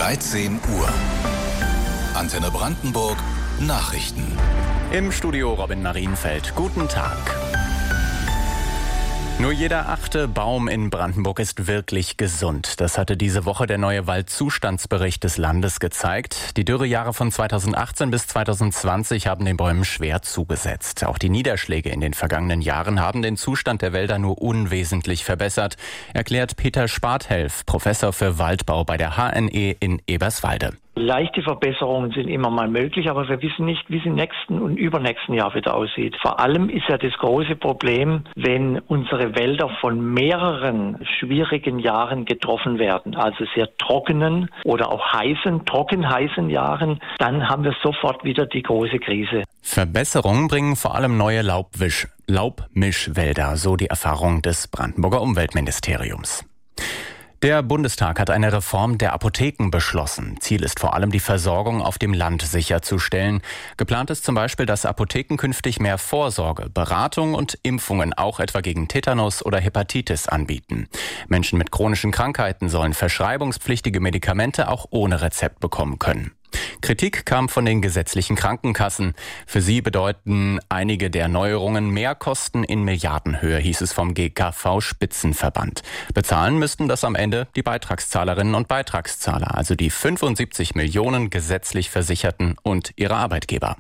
13 Uhr. Antenne Brandenburg Nachrichten. Im Studio Robin Marienfeld. Guten Tag. Nur jeder 8. Baum in Brandenburg ist wirklich gesund. Das hatte diese Woche der neue Waldzustandsbericht des Landes gezeigt. Die Dürrejahre von 2018 bis 2020 haben den Bäumen schwer zugesetzt. Auch die Niederschläge in den vergangenen Jahren haben den Zustand der Wälder nur unwesentlich verbessert, erklärt Peter Sparthelf, Professor für Waldbau bei der HNE in Eberswalde. Leichte Verbesserungen sind immer mal möglich, aber wir wissen nicht, wie es im nächsten und übernächsten Jahr wieder aussieht. Vor allem ist ja das große Problem, wenn unsere Wälder von mehreren schwierigen Jahren getroffen werden, also sehr trockenen oder auch trockenheißen Jahren, dann haben wir sofort wieder die große Krise. Verbesserungen bringen vor allem neue Laubmischwälder, so die Erfahrung des Brandenburger Umweltministeriums. Der Bundestag hat eine Reform der Apotheken beschlossen. Ziel ist vor allem, die Versorgung auf dem Land sicherzustellen. Geplant ist zum Beispiel, dass Apotheken künftig mehr Vorsorge, Beratung und Impfungen auch etwa gegen Tetanus oder Hepatitis anbieten. Menschen mit chronischen Krankheiten sollen verschreibungspflichtige Medikamente auch ohne Rezept bekommen können. Kritik kam von den gesetzlichen Krankenkassen. Für sie bedeuten einige der Neuerungen Mehrkosten in Milliardenhöhe, hieß es vom GKV-Spitzenverband. Bezahlen müssten das am Ende die Beitragszahlerinnen und Beitragszahler, also die 75 Millionen gesetzlich Versicherten und ihre Arbeitgeber.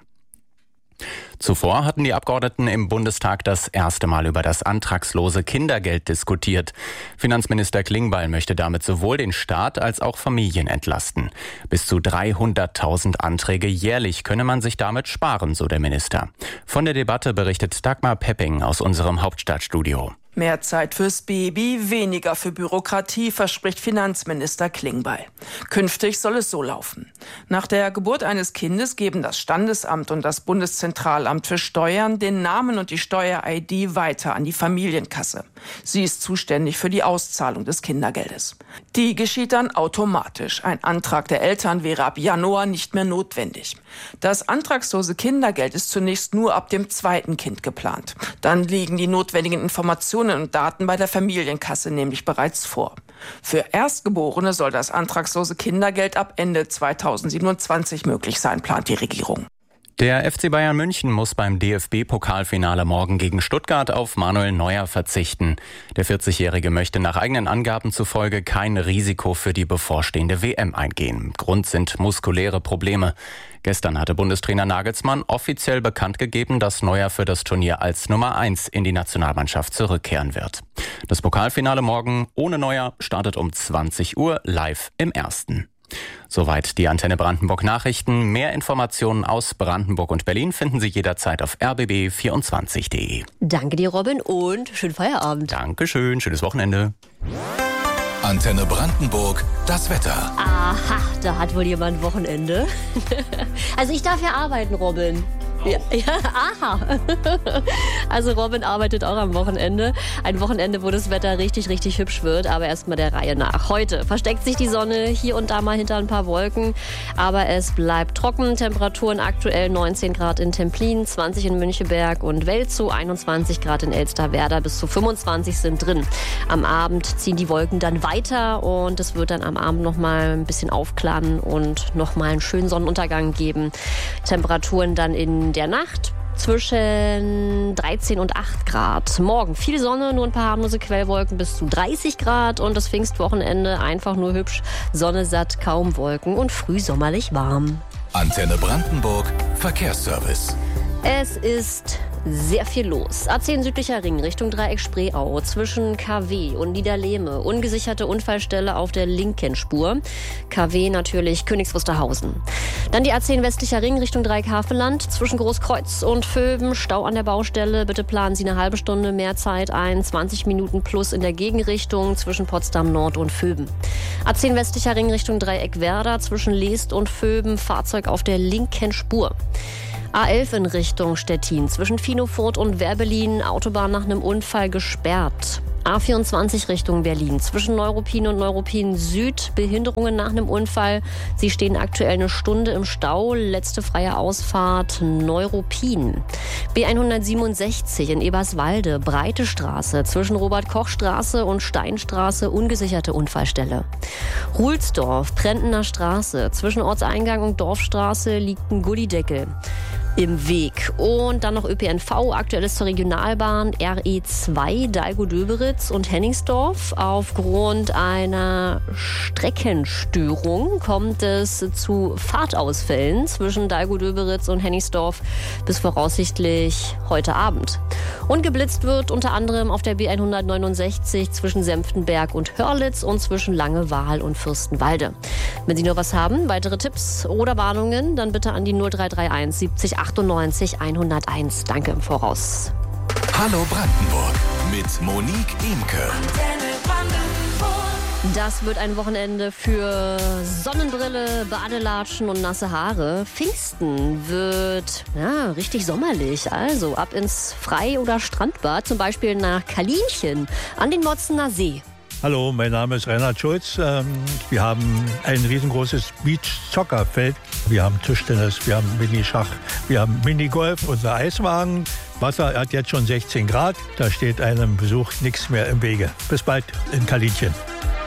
Zuvor hatten die Abgeordneten im Bundestag das erste Mal über das antragslose Kindergeld diskutiert. Finanzminister Klingbeil möchte damit sowohl den Staat als auch Familien entlasten. Bis zu 300.000 Anträge jährlich könne man sich damit sparen, so der Minister. Von der Debatte berichtet Dagmar Pepping aus unserem Hauptstadtstudio. Mehr Zeit fürs Baby, weniger für Bürokratie, verspricht Finanzminister Klingbeil. Künftig soll es so laufen. Nach der Geburt eines Kindes geben das Standesamt und das Bundeszentralamt für Steuern den Namen und die Steuer-ID weiter an die Familienkasse. Sie ist zuständig für die Auszahlung des Kindergeldes. Die geschieht dann automatisch. Ein Antrag der Eltern wäre ab Januar nicht mehr notwendig. Das antragslose Kindergeld ist zunächst nur ab dem 2. Kind geplant. Dann liegen die notwendigen Informationen und Daten bei der Familienkasse nämlich bereits vor. Für Erstgeborene soll das antragslose Kindergeld ab Ende 2027 möglich sein, plant die Regierung. Der FC Bayern München muss beim DFB-Pokalfinale morgen gegen Stuttgart auf Manuel Neuer verzichten. Der 40-Jährige möchte nach eigenen Angaben zufolge kein Risiko für die bevorstehende WM eingehen. Grund sind muskuläre Probleme. Gestern hatte Bundestrainer Nagelsmann offiziell bekannt gegeben, dass Neuer für das Turnier als Nummer 1 in die Nationalmannschaft zurückkehren wird. Das Pokalfinale morgen ohne Neuer startet um 20 Uhr live im Ersten. Soweit die Antenne Brandenburg Nachrichten. Mehr Informationen aus Brandenburg und Berlin finden Sie jederzeit auf rbb24.de. Danke dir, Robin, und schönen Feierabend. Dankeschön, schönes Wochenende. Antenne Brandenburg, das Wetter. Aha, da hat wohl jemand Wochenende. Also ich darf ja arbeiten, Robin. Ja, aha. Also Robin arbeitet auch am Wochenende. Ein Wochenende, wo das Wetter richtig, richtig hübsch wird. Aber erstmal der Reihe nach. Heute versteckt sich die Sonne hier und da mal hinter ein paar Wolken. Aber es bleibt trocken. Temperaturen aktuell 19 Grad in Templin, 20 in Müncheberg und Welzow, 21 Grad in Elsterwerda, bis zu 25 sind drin. Am Abend ziehen die Wolken dann weiter und es wird dann am Abend nochmal ein bisschen aufklaren und nochmal einen schönen Sonnenuntergang geben. Temperaturen dann in der Nacht zwischen 13 und 8 Grad. Morgen viel Sonne, nur ein paar harmlose Quellwolken bis zu 30 Grad und das Pfingstwochenende einfach nur hübsch, Sonne satt, kaum Wolken und frühsommerlich warm. Antenne Brandenburg Verkehrsservice. Es ist sehr viel los. A10 südlicher Ring Richtung Dreieck Spreeau zwischen KW und Niederlehme. Ungesicherte Unfallstelle auf der linken Spur. KW natürlich Königs Wusterhausen. Dann die A10 westlicher Ring Richtung Dreieck Havelland zwischen Großkreuz und Vöben. Stau an der Baustelle. Bitte planen Sie eine halbe Stunde mehr Zeit ein. 20 Minuten plus in der Gegenrichtung zwischen Potsdam Nord und Vöben. A10 westlicher Ring Richtung Dreieck Werder zwischen Leest und Vöben. Fahrzeug auf der linken Spur. A11 in Richtung Stettin zwischen Finofurt und Werbelin, Autobahn nach einem Unfall gesperrt. A24 Richtung Berlin. Zwischen Neuruppin und Neuruppin Süd Behinderungen nach einem Unfall. Sie stehen aktuell eine Stunde im Stau. Letzte freie Ausfahrt Neuruppin. B167 in Eberswalde. Breite Straße. Zwischen Robert-Koch-Straße und Steinstraße ungesicherte Unfallstelle. Ruhlsdorf, Prentener Straße. Zwischen Ortseingang und Dorfstraße liegt ein Gullideckel im Weg. Und dann noch ÖPNV, aktuelles zur Regionalbahn RE2 Dahlgow-Döberitz und Hennigsdorf. Aufgrund einer Streckenstörung kommt es zu Fahrtausfällen zwischen Dahlgow-Döberitz und Hennigsdorf bis voraussichtlich heute Abend. Und geblitzt wird unter anderem auf der B169 zwischen Senftenberg und Hörlitz und zwischen Langewaal und Fürstenwalde. Wenn Sie noch was haben, weitere Tipps oder Warnungen, dann bitte an die 0331 70 98 101. Danke im Voraus. Hallo Brandenburg mit Monique Imke. Das wird ein Wochenende für Sonnenbrille, Badelatschen und nasse Haare. Pfingsten wird richtig sommerlich. Also ab ins Frei- oder Strandbad, zum Beispiel nach Kalinchen an den Motzener See. Hallo, mein Name ist Reinhard Schulz. Wir haben ein riesengroßes Beach-Soccer-Feld. Wir haben Tischtennis, wir haben Minischach, wir haben Minigolf, unser Eiswagen. Wasser hat jetzt schon 16 Grad. Da steht einem Besuch nichts mehr im Wege. Bis bald in Kalinchen.